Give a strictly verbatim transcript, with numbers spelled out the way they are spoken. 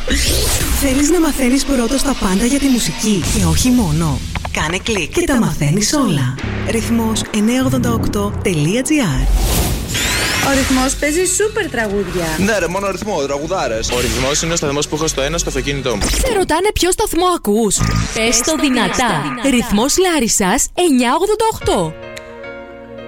Θέλεις να μαθαίνεις πρώτος τα πάντα για τη μουσική και όχι μόνο? Κάνε κλικ και τα μαθαίνεις όλα. Ρυθμός εννιακόσια ογδόντα οκτώ τελεία τζι άρ. Ο Ρυθμός παίζει σούπερ τραγούδια. Ναι, ρε, μόνο ρυθμό, τραγουδάρες. Ο Ρυθμός είναι ο σταθμός που έχω στο ένα στο αυτοκίνητό μου. Σε ρωτάνε ποιο σταθμό ακούς? Πες το δυνατά. Ρυθμός Λάρισσας εννιακόσια ογδόντα οκτώ.